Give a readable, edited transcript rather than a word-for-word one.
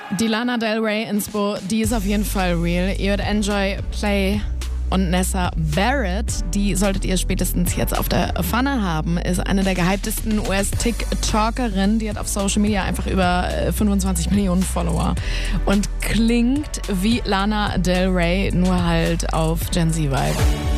Die Lana Del Rey Inspo, die ist auf jeden Fall real. Ihr hört Enjoy, Play und Nessa Barrett, die solltet ihr spätestens jetzt auf der Pfanne haben, ist eine der gehyptesten US-TikTokerinnen. Die hat auf Social Media einfach über 25 Millionen Follower und klingt wie Lana Del Rey, nur halt auf Gen Z-Vibe.